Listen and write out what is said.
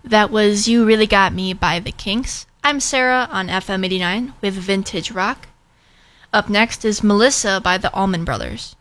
That was You Really Got Me by The Kinks. I'm Sarah on FM 89 with Vintage Rock. Up next is Melissa by the Allman Brothers.